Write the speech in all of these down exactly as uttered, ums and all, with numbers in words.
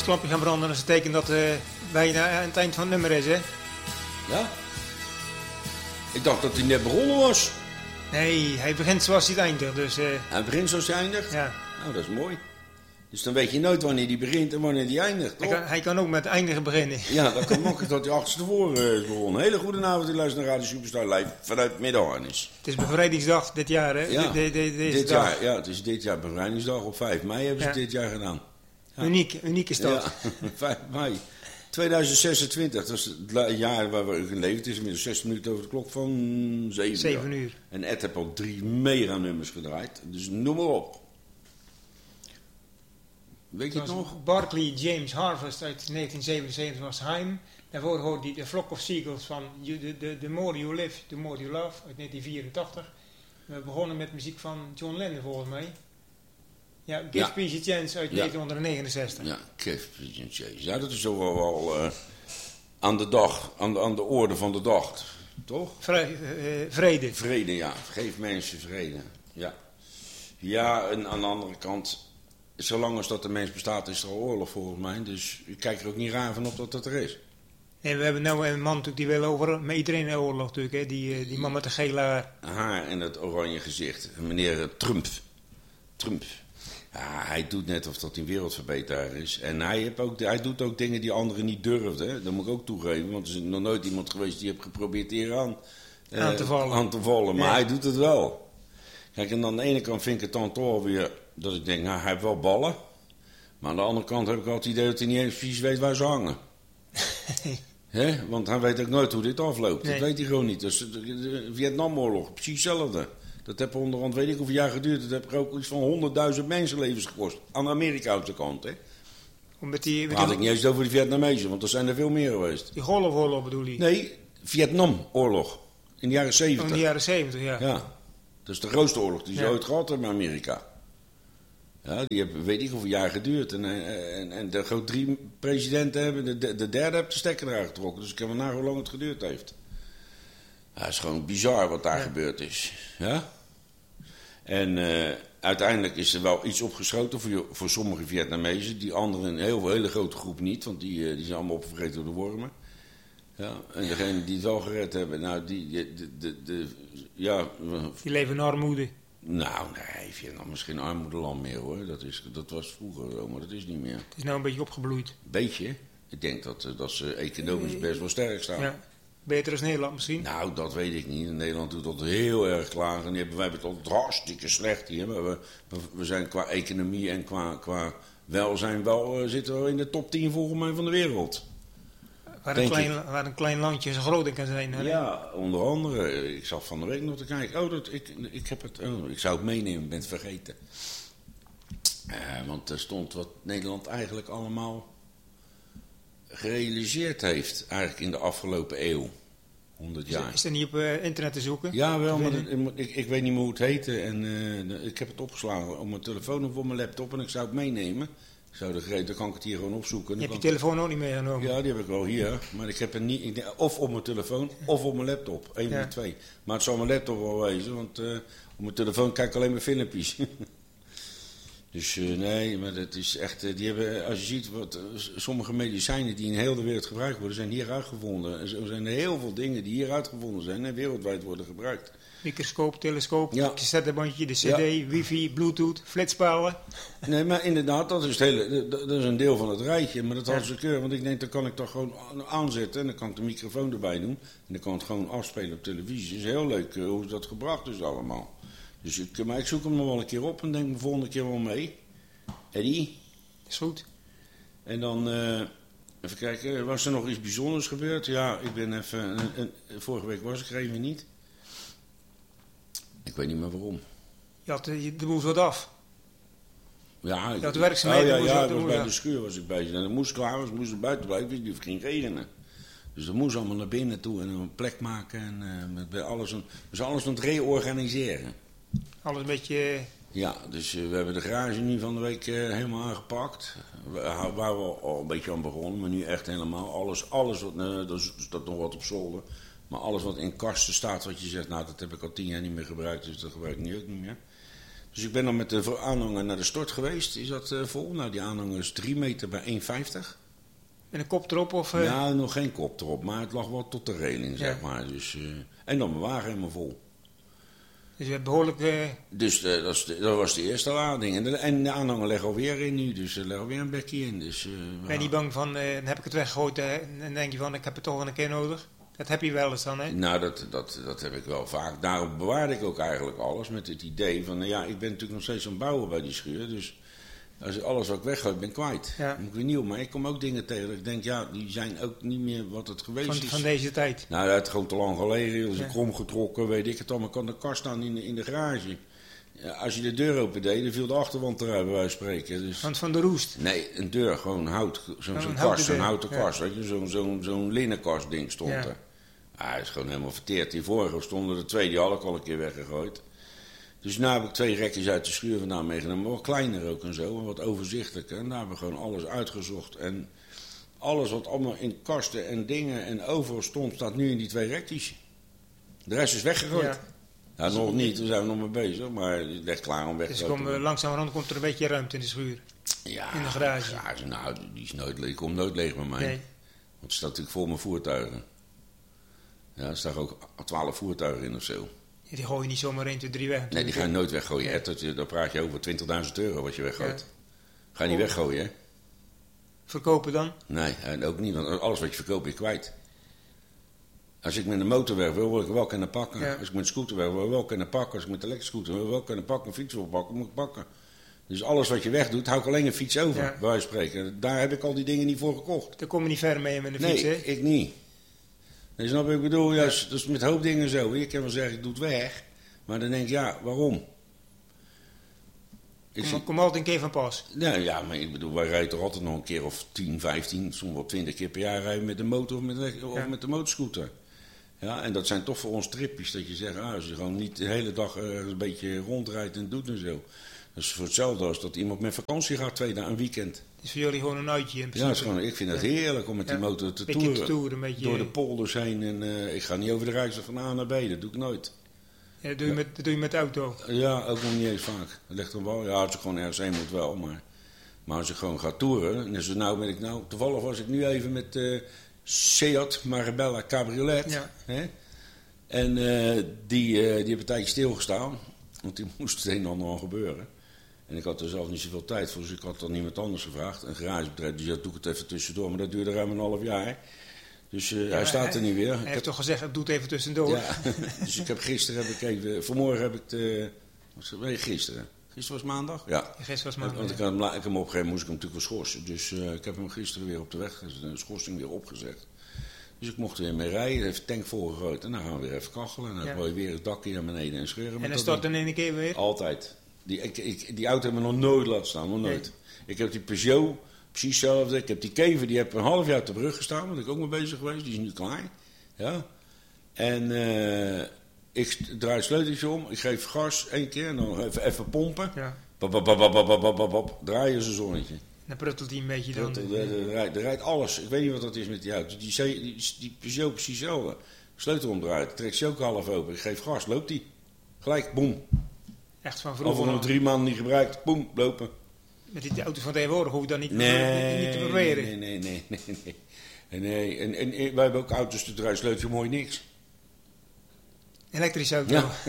hartslampje gaan branden. Dat is een teken dat uh, bijna aan het eind van het nummer is, hè? Ja? Ik dacht dat hij net begonnen was. Nee, hij begint zoals hij het eindigt. Dus, uh... Hij begint zoals hij eindigt? Ja. Nou, dat is mooi. Dus dan weet je nooit wanneer hij begint en wanneer hij eindigt, toch? Hij kan, hij kan ook met eindigen beginnen. Ja, dat kan makkelijk dat hij achterstevoren is begonnen. Hele goede avond, u luistert naar Radio Superstar live vanuit Middelharnis. Het is bevrijdingsdag dit jaar, hè? Ja, de, de, de, dit dag. jaar. Ja, het is dit jaar bevrijdingsdag. Op vijf mei hebben ze ja. het dit jaar gedaan. Ja. Uniek, uniek is dat. Ja, vijf mei. tweeduizend zesentwintig, dat is het jaar waar we geleefd. Het is inmiddels zestien minuten over de klok van zeven, zeven uur. En Ed heeft ook drie mega-nummers gedraaid. Dus noem maar op. Weet je het nog? Barclay James Harvest uit negentien zevenenzeventig was Haim. Daarvoor hoorde hij The Flock of Seagulls van the, the, the More You Live, The More You Love uit negentien vierentachtig. We begonnen met muziek van John Lennon volgens mij. Ja, Give Ja. Peace a Chance uit ja. negentien negenenzestig. Ja, Give Peace a Chance. Ja, dat is toch wel, wel uh, aan de dag, aan de, aan de orde van de dag, toch? Vre, uh, vrede. Vrede, ja. Geef mensen vrede. Ja. Ja, en aan de andere kant, zolang als dat de mens bestaat, is er al oorlog volgens mij. Dus ik kijk er ook niet raar van op dat dat er is. En we hebben nou een man natuurlijk die wil over met iedereen in de oorlog natuurlijk, hè? Die, die man met de gele haar. Haar en het oranje gezicht. Meneer Trump. Trump. Ja, hij doet net of dat hij een wereldverbeteraar is. En hij, heeft ook, hij doet ook dingen die anderen niet durfden. Dat moet ik ook toegeven. Want er is nog nooit iemand geweest die heeft geprobeerd Iran eh, aan te vallen. Aan te vallen. Maar ja. hij doet het wel. Kijk, en aan de ene kant vind ik het dan toch alweer dat ik denk, nou, hij heeft wel ballen. Maar aan de andere kant heb ik altijd het idee dat hij niet eens precies weet waar ze hangen. He? Want hij weet ook nooit hoe dit afloopt. Nee. Dat weet hij gewoon niet. Dus de, de Vietnamoorlog, precies hetzelfde. Dat heeft onderhand weet ik hoeveel jaar geduurd. Dat heeft ook iets van honderdduizend mensenlevens gekost. Aan de Amerikaanse kant, hè. Met die, met Praat die, ik niet eens over de Vietnamezen, want er zijn er veel meer geweest. Die Golfoorlog bedoel je? Nee, Vietnamoorlog. In de jaren zeventig. Oh, in de jaren zeventig, ja. Ja. Dat is de grootste oorlog die ze ja. ooit gehad hebben in Amerika. Ja, die hebben weet ik hoeveel jaar geduurd. En, en, en de groot drie presidenten hebben, de, de, de derde heeft de stekker eruit getrokken. Dus ik heb wel na hoe lang het geduurd heeft. Ja, het is gewoon bizar wat daar ja. gebeurd is. Ja? En uh, uiteindelijk is er wel iets opgeschoten voor, voor sommige Vietnamezen. Die anderen, een heel, hele grote groep niet, want die, uh, die zijn allemaal opgevreten door de wormen. Ja, en degenen die het wel gered hebben, nou, die, de, de, de, de ja... Die leven in armoede. Nou, nee, Vietnam is geen armoedeland meer, hoor. Dat, is, dat was vroeger zo, maar dat is niet meer. Het is nou een beetje opgebloeid. Beetje? Ik denk dat, dat ze economisch best wel sterk staan. Ja. Beter als Nederland misschien? Nou, dat weet ik niet. Nederland doet dat heel erg klaar. En die hebben, wij hebben het altijd hartstikke slecht hier. Maar we, we zijn qua economie en qua, qua welzijn wel, uh, zitten we in de top tien volgens mij van de wereld. Waar een, klein, waar een klein landje zo groot in kan zijn. Hè? Ja, onder andere. Ik zat van de week nog te kijken. Oh, dat, ik, ik, heb het, oh, ik zou het meenemen, ik ben het vergeten. Uh, want er stond wat Nederland eigenlijk allemaal gerealiseerd heeft. Eigenlijk in de afgelopen eeuw. honderd jaar. Is, is dat niet op uh, internet te zoeken? Ja, wel, maar dat, ik, ik weet niet meer hoe het heette. En uh, ik heb het opgeslagen op mijn telefoon of op mijn laptop en ik zou het meenemen. Ik zou de gereden, dan kan ik het hier gewoon opzoeken. Je hebt je kan... telefoon ook niet meegenomen? Ja, die heb ik wel hier. Maar ik heb het niet, ik, of op mijn telefoon of op mijn laptop. Eén van ja. de twee. Maar het zal mijn laptop wel wezen, want uh, op mijn telefoon kijk ik alleen maar filmpjes. Dus uh, nee, maar dat is echt, uh, die hebben, als je ziet, wat, uh, sommige medicijnen die in heel de wereld gebruikt worden, zijn hier uitgevonden. Er zijn er heel veel dingen die hier uitgevonden zijn en wereldwijd worden gebruikt. Microscoop, telescoop, ja. cassettebandje, de cd, ja. wifi, bluetooth, flitspalen. Nee, maar inderdaad, dat is, het hele, dat is een deel van het rijtje. Maar dat hadden ze keurig, want ik denk, dan kan ik toch gewoon aanzetten en dan kan ik de microfoon erbij doen. En dan kan ik het gewoon afspelen op televisie. Het is heel leuk uh, hoe dat gebracht is allemaal. Dus ik, maar ik zoek hem nog wel een keer op en denk de volgende keer wel mee. Eddie? Is goed. En dan, uh, even kijken, was er nog iets bijzonders gebeurd? Ja, ik ben even, een, een, vorige week was ik er even niet. Ik weet niet meer waarom. Je had de, de boel wat af. Ja, je had de werkzaamheden. Oh, ja, ja, ja, was bij de schuur was ik bezig. En dat moest klaar, was, moest er buiten blijven, wist niet of het ging regenen. Dus dat moest allemaal naar binnen toe en een plek maken. En uh, met, met alles, een, we zijn alles aan het reorganiseren. Alles een beetje... Ja, dus uh, we hebben de garage nu van de week uh, helemaal aangepakt. We waren we al een beetje aan begonnen, maar nu echt helemaal. Alles, alles wat, uh, er staat nog wat op zolder. Maar alles wat in kasten staat, wat je zegt, nou dat heb ik al tien jaar niet meer gebruikt, dus dat gebruik ik nu ook niet meer. Dus ik ben dan met de aanhanger naar de stort geweest. Is dat uh, vol? Nou, die aanhanger is drie meter bij één vijftig. Met een kop erop? Of, uh... Ja, nog geen kop erop. Maar het lag wel tot de reling, zeg ja. maar. Dus, uh, en dan mijn wagen helemaal vol. Dus je hebt behoorlijk... Uh... Dus uh, dat, de, dat was de eerste lading. En de, en de aanhanger legt alweer in nu. Dus er legt alweer een bekje in. Dus, uh, ben je niet bang van, uh, dan heb ik het weggegooid. Uh, en dan denk je van, ik heb het toch wel een keer nodig. Dat heb je wel eens dan, hè? Nou, dat, dat, dat heb ik wel vaak. Daarom bewaarde ik ook eigenlijk alles met het idee van... Nou ja, ik ben natuurlijk nog steeds aan het bouwen bij die schuur. Dus als alles wat ik weggooi, ben ik kwijt. Ja. Dan moet ik weer nieuw. Maar ik kom ook dingen tegen dat ik denk... Ja, die zijn ook niet meer wat het geweest van, is. Van deze tijd? Nou, dat is gewoon te lang gelegen. Dat is ja. krom getrokken, weet ik het allemaal. Kan de kast staan in de, in de garage. Ja, als je de deur open deed, dan viel de achterwand eruit, bij wijze van spreken. Dus... Van, van de roest? Nee, een deur, gewoon hout. Zo'n zo kast, zo'n houten ja. kast. Weet je, zo'n zo, zo linnenkast ding stond ja. er. Ah, hij is gewoon helemaal verteerd. Die vorige stonden er twee, die had ik al een keer weggegooid. Dus nu heb ik twee rekjes uit de schuur vandaan meegenomen. Maar wat kleiner ook en zo, en wat overzichtelijker. En daar hebben we gewoon alles uitgezocht. En alles wat allemaal in kasten en dingen en overal stond, staat nu in die twee rekjes. De rest is weggegooid. Ja. Nou, nog niet, we zijn nog mee bezig, maar het ligt klaar om weg te dus kom, uh, langzamerhand komt er een beetje ruimte in de schuur? Ja, in de garage? Ja, nou, die, is nooit, die komt nooit leeg bij mij. Nee. Want het staat natuurlijk vol met voertuigen. Ja, er staan ook twaalf voertuigen in of zo. Ja, die gooi je niet zomaar één, twee, drie weg? Nee, die ga je nooit weggooien. Ja. Ed, daar praat je over twintigduizend euro wat je weggooit. Ja. Ga je niet weggooien, hè? Verkopen dan? Nee, en ook niet, want alles wat je verkoopt ben je kwijt. Als ik met een motor weg wil, wil ik wel kunnen pakken. Ja. Als ik met een scooter weg wil, wil ik wel kunnen pakken. Als ik met een elektrische scooter wil, wil ik kunnen pakken. Een fiets wil pakken, moet ik pakken. Dus alles wat je wegdoet, hou ik alleen een fiets over, ja. bij wijze van spreken. Daar heb ik al die dingen niet voor gekocht. Daar kom je niet ver mee met een nee, fiets, hè? Nee, ik niet. Nee, snap je? Ik bedoel, ja, dat is met hoop dingen zo. Je kan wel zeggen, ik doe het weg. Maar dan denk ik, ja, waarom? Ik kom, zie... kom altijd een keer van pas. Ja, ja, maar ik bedoel, wij rijden toch altijd nog een keer of tien, vijftien, soms wel twintig keer per jaar rijden met de motor of met, of ja. met de motorscooter. Ja, en dat zijn toch voor ons tripjes dat je zegt, ah, als je gewoon niet de hele dag ergens een beetje rondrijdt en doet en zo. Dat is voor hetzelfde als dat iemand met vakantie gaat, twee dagen, een weekend. Het is voor jullie gewoon een uitje in principe. Ja, is gewoon, ik vind het ja. heerlijk om met ja. die motor te toeren. te toeren beetje... Door de polders heen. En uh, ik ga niet over de Rijksweg van A naar B, dat doe ik nooit. Ja, dat doe je, ja. met, dat doe je met de auto? Ja, ook nog niet eens vaak. Dat ligt er wel. Ja, als ik gewoon ergens heen moet wel, maar... Maar als ik gewoon ga toeren, en dus nou ben ik nou... Toevallig was ik nu even met uh, Seat Marabella Cabriolet. Ja. Hè? En uh, die, uh, die hebben een tijdje stilgestaan. Want die moest het een en ander aan gebeuren. En ik had er zelf niet zoveel tijd voor, dus ik had dan iemand anders gevraagd. Een garagebedrijf, dus dat doe ik het even tussendoor. Maar dat duurde ruim een half jaar. Dus uh, ja, hij staat er niet weer. Hij ik heeft heb... toch gezegd, doe het even tussendoor. Ja, dus ik heb gisteren, heb ik even, vanmorgen heb ik de... Nee, gisteren. Gisteren was maandag? Ja. Gisteren was maandag, Want ik had hem, ik heb hem opgegeven, moest ik hem natuurlijk wel schorsen. Dus uh, ik heb hem gisteren weer op de weg, de schorsing weer opgezegd. Dus ik mocht er weer mee rijden, even tank volgegooid. En dan gaan we weer even kachelen. En dan ja. gooi je weer het dakje naar beneden en scheuren. En dan stort dan in een keer weer? Altijd. Die, ik, ik, die auto hebben we nog nooit laten staan, nog nooit. Nee. Ik heb die Peugeot, precies hetzelfde. Ik heb die Kever, die heb een half jaar op de brug gestaan. Daar ben ik ook mee bezig geweest. Die is nu klaar. Ja. En uh, ik draai het sleuteltje om. Ik geef gas één keer en dan even, even pompen. Ja. Bap, bap, bap, bap, bap, bap, bap. Draaien ze zonnetje. Dan pruttelt hij een beetje dan. Er, er, er, rijdt, er rijdt alles. Ik weet niet wat dat is met die auto. Die, die, die, die Peugeot precies hetzelfde. Sleutel omdraait. Trek ze ook half open. Ik geef gas. Loopt die. Gelijk. Boem. Echt van vroeger. Al nog drie maanden niet gebruikt. Boem. Lopen. Met die auto van tegenwoordig hoef je dat niet, nee, niet, niet te proberen. Nee, nee, nee. nee, nee. En, nee. En, en, en wij hebben ook auto's te draaien. Sleuteltje mooi niks. Elektrische auto. Ja.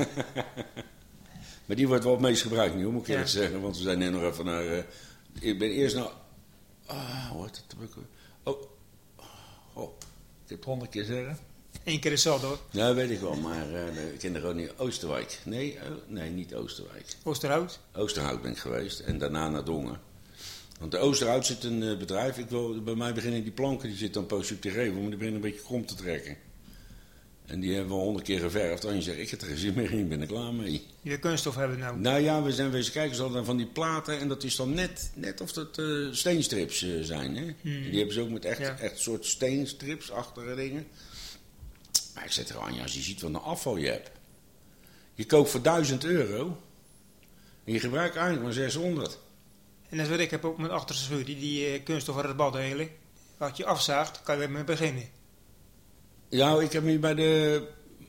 Maar die wordt wel het meest gebruikt nu, moet ik eerlijk ja. zeggen. Want we zijn net nog even naar... Uh, ik ben eerst naar... Ah, hoe heet het? Oh. oh. Ik heb het honderd keer zeggen. Eén keer is zat hoor. Ja, weet ik wel. Maar uh, ik ken er ook niet. Oosterwijk. Nee, uh, nee, niet Oosterwijk. Oosterhout? Oosterhout ben ik geweest. En daarna naar Dongen. Want de Oosterhout zit een uh, bedrijf. Ik wil, bij mij beginnen die planken, die zitten dan positief op de gevel. Maar die beginnen een beetje krom te trekken. En die hebben we honderd keer geverfd. En je zegt, ik heb er geen zin meer in, ben ik klaar mee. Je kunststof hebben nou? Nou ja, we zijn wezen kijken, ze hadden van die platen. En dat is dan net, net of dat uh, steenstrips uh, zijn. Hè? Hmm. Die hebben ze ook met echt, ja. echt soort steenstrips, achtige dingen. Maar ik zeg er aan, ja, als je ziet wat een afval je hebt. Je koopt voor duizend euro. En je gebruikt eigenlijk maar zeshonderd. En dat is wat ik heb ook met achterste schuur. Die, die uh, kunststof uit het bad helen. Wat je afzaagt, kan je weer mee beginnen. Ja, ik heb nu bij de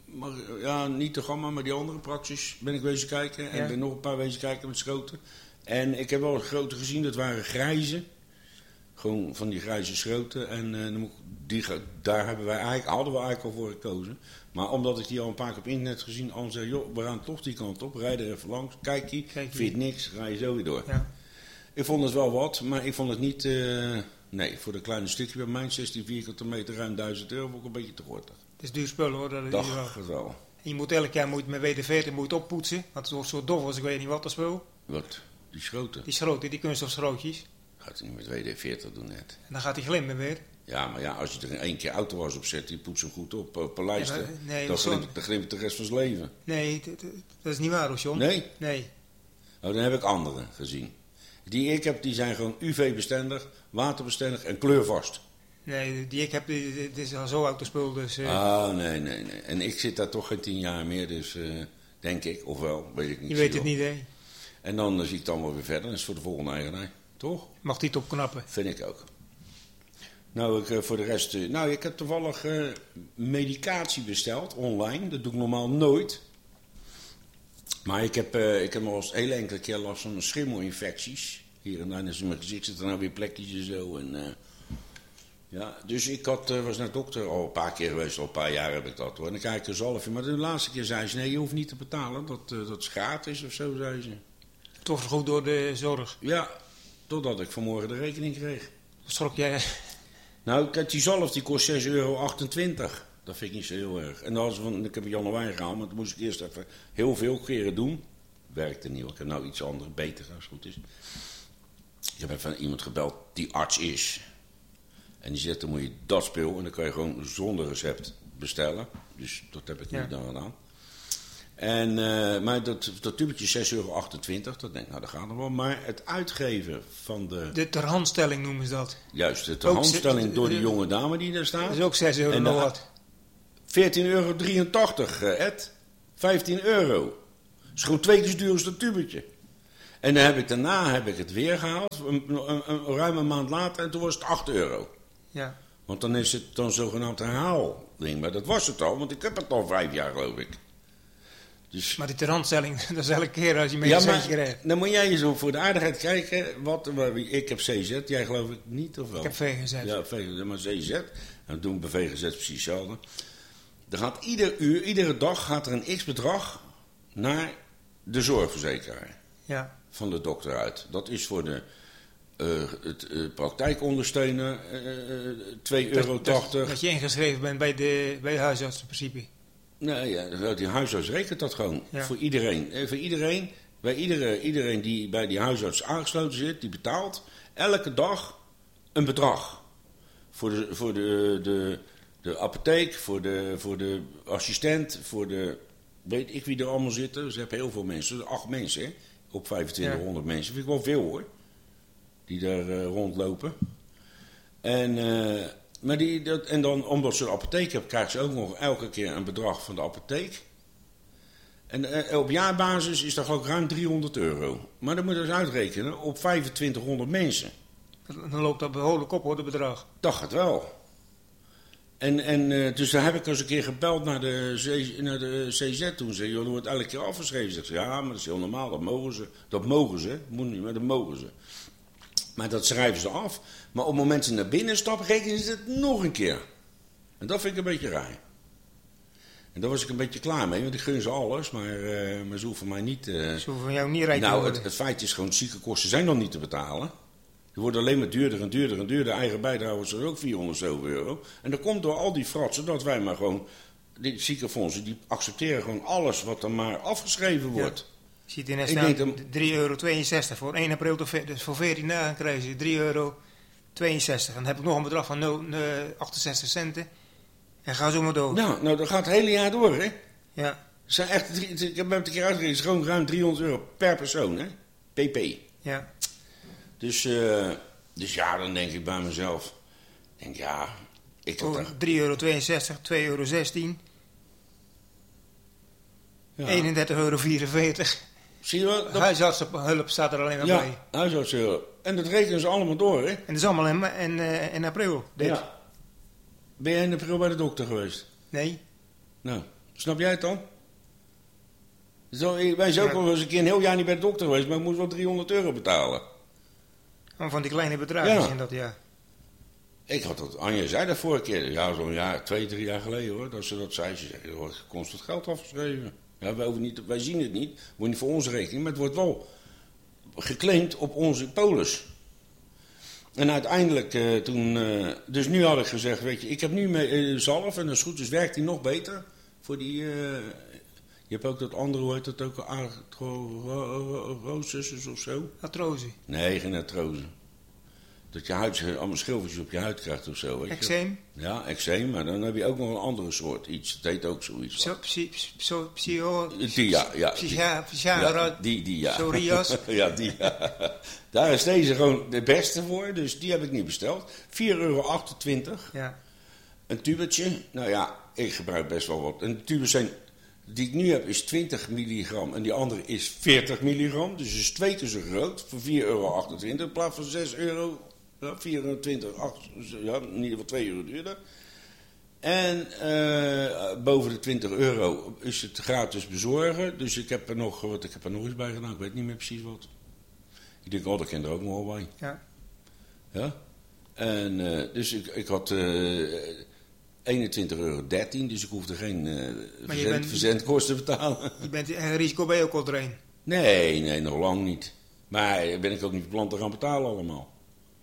Maar, ja, niet de Gamma, maar die andere praxis ben ik wezen kijken. En Ja. ben nog een paar wezen kijken met schroten. En ik heb wel een grote gezien, dat waren grijze. Gewoon van die grijze schroten. En uh, dan moet ik- die, ga- daar hebben wij eigenlijk, hadden we eigenlijk al voor gekozen. Maar omdat ik die al een paar keer op internet gezien, al zei, joh, we gaan toch die kant op. Rijd er even langs, kijk je, Kijk je. vind je niks, ga je zo weer door. Ja. Ik vond het wel wat, maar ik vond het niet... Uh, nee, voor dat kleine stukje bij mij, zestien vierkante meter, ruim duizend euro, vond ik een beetje te gortig. Het is duur spul hoor. Dat is Dacht wel. het wel. En je moet elk jaar moet met W D veertig moet oppoetsen. Want het wordt zo dof als ik weet niet wat dat spul. Wat? Die schroten? Die schroten, die kunststofschrootjes. Gaat hij niet met W D veertig doen net. En dan gaat die glimmen weer. Ja, maar ja, als je er één keer autowas op zet, die poetst hem goed op, op lijsten. Ja, maar- nee, dan maar zo- glimt dan glimt de rest van zijn leven. Nee, d- d- dat is niet waar hoor, John. Nee? Nee. Nou, dan heb ik andere gezien. Die ik heb, die zijn gewoon U V-bestendig, waterbestendig en kleurvast. Nee, die ik heb, die- die- dit is al zo oud de spul, dus... eh, Ah, nee, nee, nee. En ik zit daar toch geen tien jaar meer, dus uh, denk ik, of wel, weet ik niet. je weet zie het wel. niet, hè. En dan uh, zie ik dan wel weer verder, dat is voor de volgende eigenaar. Toch? Mag die het opknappen. Vind ik ook. Nou, ik, uh, voor de rest... Uh, nou, ik heb toevallig uh, medicatie besteld, online. Dat doe ik normaal nooit. Maar ik heb, uh, ik heb al eens een hele enkele keer last van schimmelinfecties. Hier en daar in mijn gezicht zitten nou weer plekjes en zo. En, uh, ja, dus ik had, uh, was naar de dokter al een paar keer geweest, al een paar jaar heb ik dat hoor. En dan krijg ik een zalfje. Maar de laatste keer zei ze, nee, je hoeft niet te betalen. Dat, uh, dat is gratis of zo, zei ze. Toch goed door de zorg. Ja, totdat ik vanmorgen de rekening kreeg. Schrok jij? Nou, ik heb die zalf die kost zes euro achtentwintig. Dat vind ik niet zo heel erg. En dan was van, ik heb in januari gehaald, maar toen moest ik eerst even heel veel keren doen. Werkte niet, want ik heb nou iets anders, beter als het goed is. Ik heb even iemand gebeld die arts is. En die zegt, dan moet je dat spul en dan kan je gewoon zonder recept bestellen. Dus dat heb ik Ja. niet dan gedaan. En, uh, maar dat, dat tubetje zes euro achtentwintig, dat denk ik, nou dat gaat nog wel. Maar het uitgeven van de... De terhandstelling noemen ze dat. Juist, de Ook handstelling ze- door die de- jonge dame die daar staat. Dat is ook zes euro En nog de- wat. veertien euro drieëntachtig, uh, Ed. vijftien euro. Dat is gewoon twee keer zo duur als dat tubetje. En dan heb ik daarna heb ik het weer gehaald, een, een, een, ruim een maand later, en toen was het acht euro. Ja. Want dan is het dan zogenaamd herhaalding. Maar dat was het al, want ik heb het al vijf jaar, geloof ik. Dus, Maar die terhandstelling, dat is elke keer als je mee ja, een centje maar krijgt. dan moet jij zo voor de aardigheid kijken. Wat, waar- ik heb C Z, jij geloof ik niet, of wel? Ik heb V gezet. Ja, V G Z, maar C Z. En dat doen we bij V G Z precies hetzelfde. Er gaat ieder uur, iedere dag gaat er een x-bedrag naar de zorgverzekeraar Ja. van de dokter uit. Dat is voor de uh, het, uh, praktijkondersteuner uh, twee euro tachtig. Dat, dat je ingeschreven bent bij de, bij de huisarts in principe. Nee, ja, die huisarts rekent dat gewoon. Ja. Voor iedereen. Eh, voor iedereen. Bij iedere, iedereen die bij die huisarts aangesloten zit, die betaalt elke dag een bedrag. Voor de, voor de, de, de apotheek, voor de, voor de assistent, voor de... Weet ik wie er allemaal zitten. Ze hebben heel veel mensen. Acht mensen, hè? Op vijfentwintighonderd mensen. Vind ik wel veel, hoor. Die daar uh, rondlopen. En... Uh, Maar die, dat, en dan, omdat ze een apotheek hebben, krijgen ze ook nog elke keer een bedrag van de apotheek. En eh, op jaarbasis is dat geloof ik ruim driehonderd euro. Maar dan moet je dus uitrekenen op vijfentwintighonderd mensen. Dan loopt dat behoorlijk op hoor, het bedrag. Dat gaat wel. En, en uh, dus daar heb ik eens een keer gebeld naar de, C, naar de C Z toen. Ze joh, er wordt elke keer afgeschreven. Zeg, ja, maar dat is heel normaal, dat mogen ze. Dat mogen ze, moet niet, maar dat mogen ze. Maar dat schrijven ze af. Maar op het moment dat ze naar binnen stappen, rekenen ze het nog een keer. En dat vind ik een beetje raar. En daar was ik een beetje klaar mee, want ik gun ze alles, maar, uh, maar ze hoeven mij niet... Uh... Ze hoeven van jou niet rijk te Nou, worden. het, het feit is gewoon, ziekenkosten zijn nog niet te betalen. Die worden alleen maar duurder en duurder en duurder. Eigen bijdrage is ook vierhonderd zoveel euro. En dat komt door al die fratsen dat wij maar gewoon... Die ziekenfondsen, die accepteren gewoon alles wat er maar afgeschreven wordt. Ja. Je ziet in Ik staan denk dat- drie euro tweeënzestig voor één april, tot ve- dus voor veertien dagen krijgen ze drie euro tweeënzestig. En dan heb ik nog een bedrag van nul, eh, achtenzestig centen. En ga zo maar door. Nou, nou, dat gaat het hele jaar door, hè. Ja. Het zijn echt drie, ik heb het een keer uitgerekend, het is gewoon ruim driehonderd euro per persoon, hè. P P. Ja. Dus, uh, dus ja, dan denk ik bij mezelf... Ik denk, ja, ik heb Voor daar... drie euro tweeënzestig, twee euro zestien, Ja. eenendertig euro vierenveertig. Zie je wel? Dat, Huisartsenhulp staat er alleen maar ja, bij. huisartsen. En dat rekenen ze allemaal door, hè. En dat is allemaal in, in, eh, in april. Dit. Ja. Ben jij in april bij de dokter geweest? Nee. Nou, Snap jij het dan? Zo, ik ben zo ook Ja. al eens een keer een heel jaar niet bij de dokter geweest, maar ik moest wel driehonderd euro betalen. Oh, van die kleine bedragen Ja. zijn dat, ja. Ik had dat, Anja zei dat vorige keer, ja, zo'n jaar, twee, drie jaar geleden hoor, dat ze dat zei. Ze zei, er wordt constant geld afgeschreven. Ja, wij, hoeven niet, wij zien het niet, het wordt niet voor onze rekening, maar het wordt wel geclaimd op onze polis. En uiteindelijk, eh, toen, eh, dus nu had ik gezegd, weet je, ik heb nu mee, eh, zalf en als het goed is werkt die nog beter. Voor die, eh, je hebt ook dat andere, hoe heet dat ook, arthrosis of zo? Artrose. Nee, geen artrose. Dat je huid, allemaal schilfertjes op je huid krijgt of zo, weet je. Eczeem. Ja, eczeem, maar dan heb je ook nog een andere soort iets. Het heet ook zoiets. Pso, psy, psy, psycho, Die, ja, ja. Die, psycha, psycha, ja, die, die, ja. psorias. Ja, die, ja. Daar is deze gewoon de beste voor, dus die heb ik niet besteld. vier euro achtentwintig. Ja. Een tubetje, nou ja, ik gebruik best wel wat. En de tubes zijn, die ik nu heb is twintig milligram en die andere is veertig milligram. Dus is twee keer zo groot voor vier euro achtentwintig in plaats van zes euro. Ja, vierentwintig, acht, ja, in ieder geval twee euro duurder. En uh, boven de twintig euro is het gratis bezorgen. Dus ik heb er nog, wat, ik heb er nog eens bij gedaan. Ik weet niet meer precies wat. Ik denk, oh, dat ken er ook nog wel bij. Ja. Ja. En uh, dus ik, ik had uh, eenentwintig euro dertien. Dus ik hoefde geen uh, verzend, bent, verzendkosten te betalen. Je bent een risico bij ook al erin. Nee, nee, nog lang niet. Maar ben ik ook niet van plan te gaan betalen allemaal.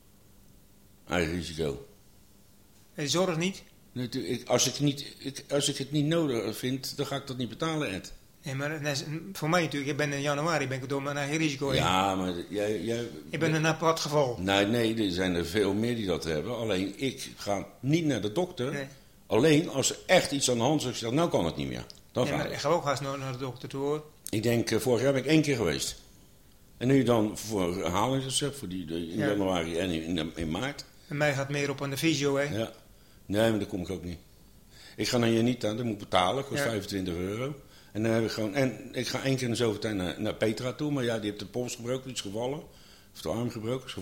Eigen risico. En je zorgt niet. Ik, als, ik niet, ik, als ik het niet nodig vind, dan ga ik dat niet betalen, Ed. Nee, maar dat is, voor mij natuurlijk, ik ben in januari ben ik door mijn eigen risico heen. Ja, maar jij... jij Ik ben een apart geval. Nee, nee, er zijn er veel meer die dat hebben. Alleen, ik ga niet naar de dokter. Nee. Alleen, als er echt iets aan de hand is, ik zeg, nou kan het niet meer. Dan Nee, ga maar ik. ik ga ook haast naar, naar de dokter toe, hoor. Ik denk, uh, vorig jaar ben ik één keer geweest. En nu dan voor herhalingsrecept, voor die de, in Ja. januari en in, in, in maart. En mij gaat meer op aan de fysio, hè. Ja. Nee, maar daar kom ik ook niet. Ik ga naar Janita, dat moet ik betalen, kost Ja. vijfentwintig euro. En dan heb ik gewoon, en ik ga één keer in de zoveel tijd naar, naar Petra toe, maar ja, die heeft de pols gebroken, iets gevallen. Of de arm gebroken, is